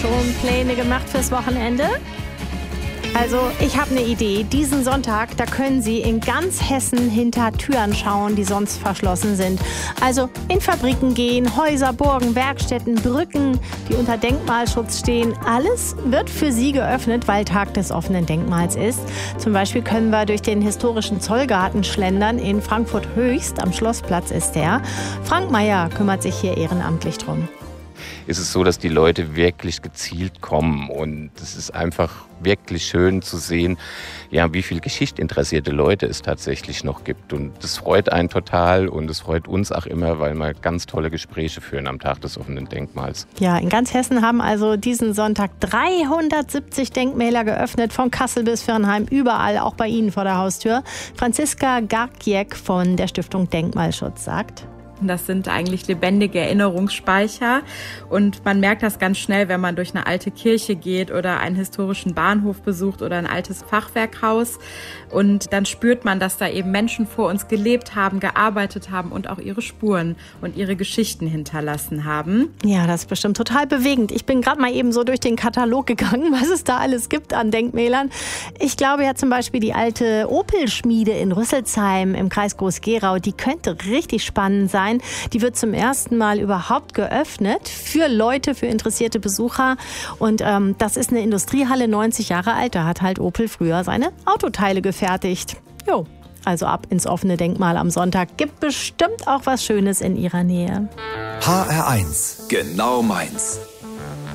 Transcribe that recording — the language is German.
Schon Pläne gemacht fürs Wochenende? Also, ich habe eine Idee. Diesen Sonntag, da können Sie in ganz Hessen hinter Türen schauen, die sonst verschlossen sind. Also in Fabriken gehen, Häuser, Burgen, Werkstätten, Brücken, die unter Denkmalschutz stehen. Alles wird für Sie geöffnet, weil Tag des offenen Denkmals ist. Zum Beispiel können wir durch den historischen Zollgarten schlendern. In Frankfurt Höchst, am Schlossplatz ist der. Frank Meyer kümmert sich hier ehrenamtlich drum. Ist es so, dass die Leute wirklich gezielt kommen und es ist einfach wirklich schön zu sehen, ja, wie viel geschichtsinteressierte Leute es tatsächlich noch gibt und das freut einen total und es freut uns auch immer, weil wir ganz tolle Gespräche führen am Tag des offenen Denkmals. Ja, in ganz Hessen haben also diesen Sonntag 370 Denkmäler geöffnet, von Kassel bis Viernheim, überall, auch bei Ihnen vor der Haustür. Franziska Garkiek von der Stiftung Denkmalschutz sagt: Das sind eigentlich lebendige Erinnerungsspeicher und man merkt das ganz schnell, wenn man durch eine alte Kirche geht oder einen historischen Bahnhof besucht oder ein altes Fachwerkhaus und dann spürt man, dass da eben Menschen vor uns gelebt haben, gearbeitet haben und auch ihre Spuren und ihre Geschichten hinterlassen haben. Ja, das ist bestimmt total bewegend. Ich bin gerade mal eben so durch den Katalog gegangen, was es da alles gibt an Denkmälern. Ich glaube ja zum Beispiel die alte Opel-Schmiede in Rüsselsheim im Kreis Groß-Gerau, die könnte richtig spannend sein. Die wird zum ersten Mal überhaupt geöffnet für Leute, für interessierte Besucher. Und das ist eine Industriehalle, 90 Jahre alt. Da hat halt Opel früher seine Autoteile gefertigt. Jo, also ab ins offene Denkmal am Sonntag. Gibt bestimmt auch was Schönes in Ihrer Nähe. HR1, genau meins.